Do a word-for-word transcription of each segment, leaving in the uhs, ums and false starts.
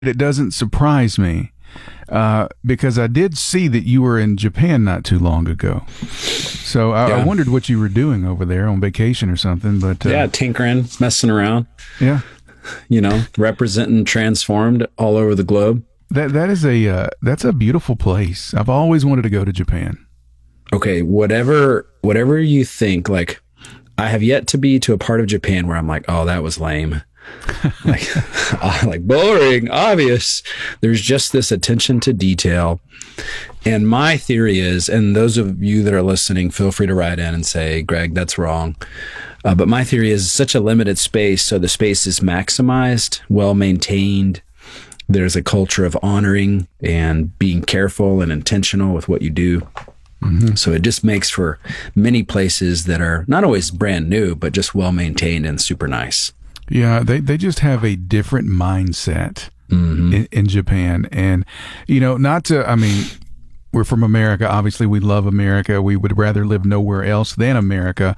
it doesn't surprise me uh, because I did see that you were in Japan not too long ago. So I, yeah. I wondered what you were doing over there on vacation or something. But uh, yeah, tinkering, messing around. Yeah, you know, representing Transformed all over the globe. That that is a uh, that's a beautiful place. I've always wanted to go to Japan. Okay, whatever whatever you think, like I have yet to be to a part of Japan where I'm like, oh, that was lame. like, like boring, obvious. There's just this attention to detail. And my theory is, and those of you that are listening, feel free to write in and say, Greg, that's wrong. Uh, but my theory is such a limited space. So the space is maximized, well maintained. There's a culture of honoring and being careful and intentional with what you do. Mm-hmm. So it just makes for many places that are not always brand new, but just well maintained and super nice. Yeah, they, they just have a different mindset mm-hmm. in, in Japan. And, you know, not to, I mean, we're from America. Obviously, we love America. We would rather live nowhere else than America.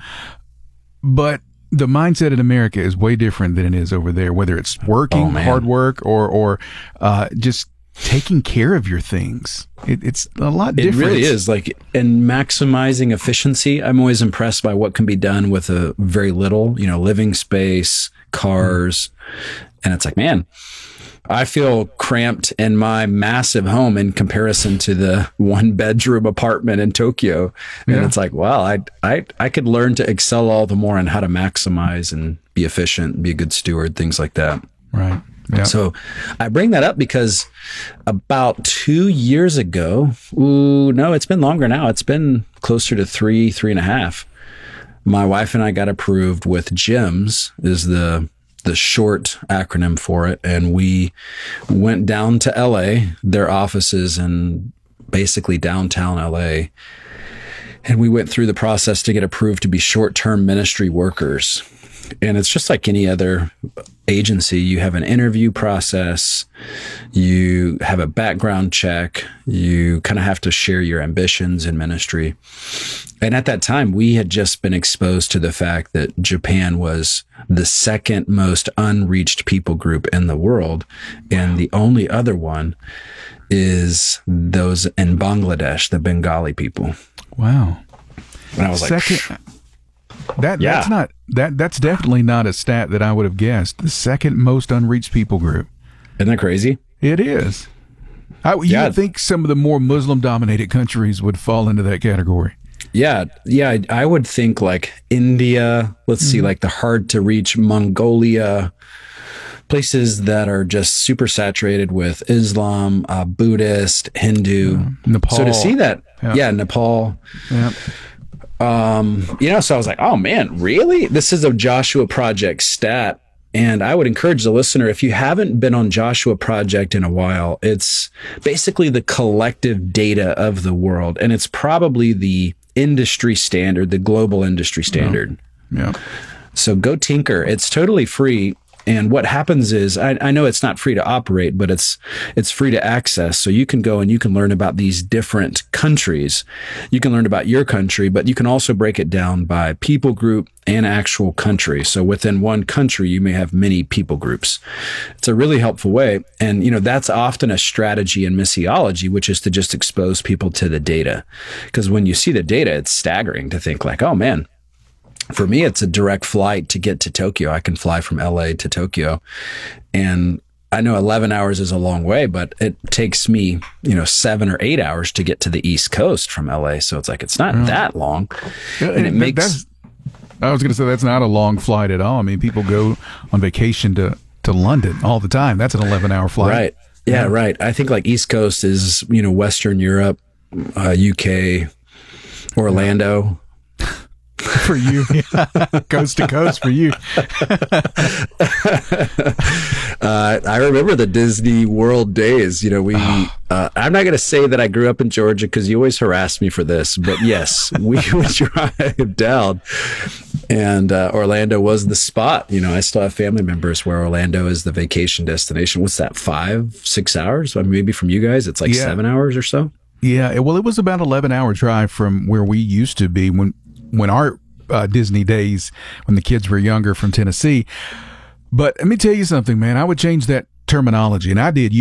But the mindset in America is way different than it is over there, whether it's working, oh, hard work, or, or uh, just taking care of your things. It, it's a lot different. It really is. Like, in maximizing efficiency, I'm always impressed by what can be done with a very little, you know, living space, cars. Mm. And it's like, man, I feel cramped in my massive home in comparison to the one bedroom apartment in Tokyo. And yeah. it's like, wow, I, I, I could learn to excel all the more on how to maximize and be efficient, be a good steward, things like that. Right. Yeah. So I bring that up because about two years ago, ooh, no, it's been longer now. It's been closer to three, three and a half. My wife and I got approved with GEMS, is the the short acronym for it. And we went down to L A, their offices in basically downtown L A. And we went through the process to get approved to be short-term ministry workers. And it's just like any other agency. You have an interview process, you have a background check, you kind of have to share your ambitions in ministry. And at that time, we had just been exposed to the fact that Japan was the second most unreached people group in the world. And the only other one is those in Bangladesh, the Bengali people. Wow. And I was second, like, that yeah. that's not that that's definitely not a stat that I would have guessed. The second most unreached people group. Isn't that crazy? It is. I, you yeah. would think some of the more Muslim-dominated countries would fall into that category. Yeah, yeah, I, I would think like India, let's mm-hmm. see, like the hard to reach Mongolia, places that are just super saturated with Islam, uh, Buddhist, Hindu. Yeah. Nepal. So to see that, yeah, yeah Nepal. Yeah. Um, you know, so I was like, oh man, really? This is a Joshua Project stat. And I would encourage the listener, if you haven't been on Joshua Project in a while, it's basically the collective data of the world. And it's probably the industry standard, the global industry standard. Yeah. yeah. So go tinker. It's totally free. And what happens is, I, I know it's not free to operate, but it's it's free to access. So you can go and you can learn about these different countries. You can learn about your country, but you can also break it down by people group and actual country. So within one country, you may have many people groups. It's a really helpful way. And, you know, that's often a strategy in missiology, which is to just expose people to the data. Because when you see the data, it's staggering to think like, oh, man. For me, it's a direct flight to get to Tokyo. I can fly from L A to Tokyo. And I know eleven hours is a long way, but it takes me, you know, seven or eight hours to get to the East Coast from L A. So it's like, it's not yeah. that long. Yeah, and it that, makes... That's, I was going to say, that's not a long flight at all. I mean, people go on vacation to, to London all the time. That's an eleven hour flight. Right. Yeah, yeah, right. I think like East Coast is, you know, Western Europe, uh, U K, Orlando. Yeah. For you, coast to coast for you. uh, I remember the Disney World days. You know, we. Uh, I'm not going to say that I grew up in Georgia because you always harass me for this, but yes, we would drive down, and uh, Orlando was the spot. You know, I still have family members where Orlando is the vacation destination. What's that? Five, six hours? I mean, maybe from you guys, it's like yeah. seven hours or so. Yeah. Well, it was about an eleven hour drive from where we used to be when. when our uh, Disney days, when the kids were younger, from Tennessee. But let me tell you something, man, I would change that terminology, and I did